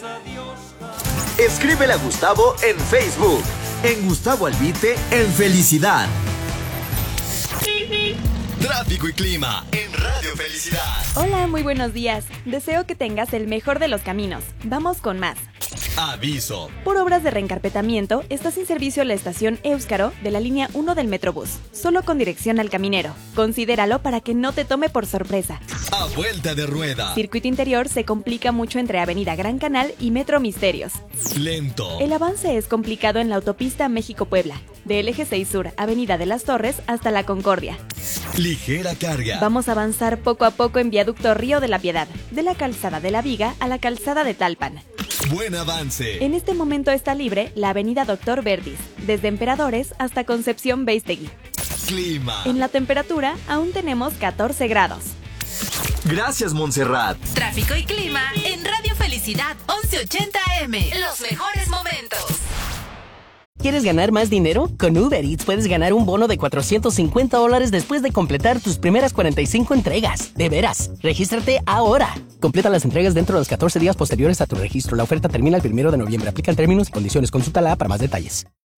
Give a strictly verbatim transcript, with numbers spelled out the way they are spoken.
Escríbele a Gustavo en Facebook. En Gustavo Albite, en Felicidad. Tráfico y clima en Radio Felicidad. Hola, muy buenos días. Deseo que tengas el mejor de los caminos. Vamos con más. Aviso. Por obras de reencarpetamiento, está sin servicio la estación Éuscaro de la línea uno del Metrobús, solo con dirección al Caminero. Considéralo para que no te tome por sorpresa. A vuelta de rueda. Circuito interior se complica mucho entre Avenida Gran Canal y Metro Misterios. Lento. El avance es complicado en la autopista México-Puebla, del eje seis Sur, Avenida de las Torres hasta La Concordia. Ligera carga. Vamos a avanzar poco a poco en viaducto Río de la Piedad, de la calzada de la Viga a la calzada de Talpan. Buen avance. En este momento está libre la avenida Doctor Verdis, desde Emperadores hasta Concepción Beistegui. Clima. En la temperatura aún tenemos catorce grados. Gracias, Montserrat. Tráfico y clima en Radio Felicidad once ochenta A M. Los mejores momentos. ¿Quieres ganar más dinero? Con Uber Eats puedes ganar un bono de cuatrocientos cincuenta dólares después de completar tus primeras cuarenta y cinco entregas. De veras, regístrate ahora. Completa las entregas dentro de los catorce días posteriores a tu registro. La oferta termina el primero de noviembre. Aplican términos y condiciones. Consúltala para más detalles.